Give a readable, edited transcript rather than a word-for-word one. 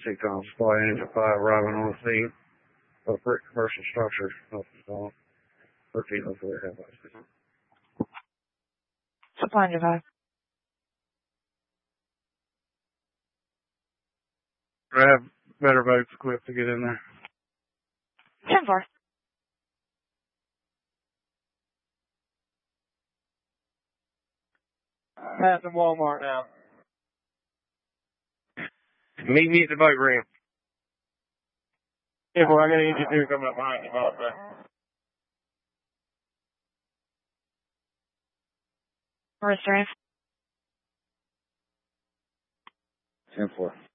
Seacom Supply Engine 5 arriving on the scene of a brick commercial structure. Nothing's wrong. 1304 half past. Supply Engine 5. I have better boats equipped to get in there. 10-4. Passing Walmart now. Meet me at the boat ramp. Yeah, boy, I got an engineer coming up behind you, boss. Where's the ramp? 10-4.